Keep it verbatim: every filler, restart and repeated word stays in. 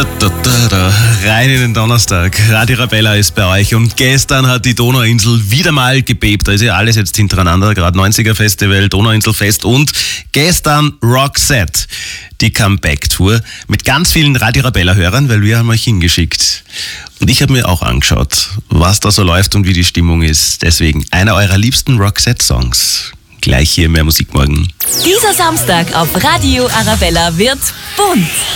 Da, da, da, da. Rein in den Donnerstag. Radio Arabella ist bei euch und gestern hat die Donauinsel wieder mal gebebt. Da ist ja alles jetzt hintereinander, gerade neunziger Festival, Donauinselfest und gestern Roxette, die Comeback-Tour mit ganz vielen Radio Arabella-Hörern, weil wir haben euch hingeschickt. Und ich habe mir auch angeschaut, was da so läuft und wie die Stimmung ist. Deswegen einer eurer liebsten Roxette-Songs. Gleich hier mehr Musik morgen. Dieser Samstag auf Radio Arabella wird bunt.